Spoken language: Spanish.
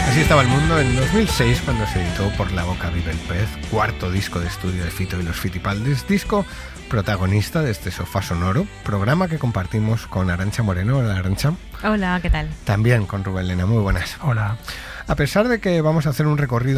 Así estaba el mundo en 2006 cuando se editó Por la boca vive el pez, cuarto disco de estudio de Fito y los Fitipaldis, disco protagonista de este sofá sonoro, programa que compartimos con Arantxa Moreno. Hola, Arantxa. Hola, ¿qué tal? También con Rubén Lena, muy buenas. Hola. A pesar de que vamos a hacer un recorrido